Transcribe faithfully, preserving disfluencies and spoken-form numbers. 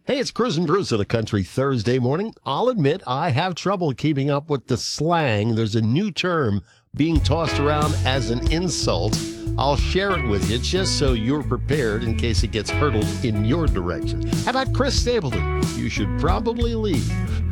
Hey, it's Cruz and Bruce of the Country Thursday morning. I'll admit I have trouble keeping up with the slang. There's a new term being tossed around as an insult. I'll share it with you just so you're prepared in case it gets hurtled in your direction. How about Chris Stapleton? You should probably leave.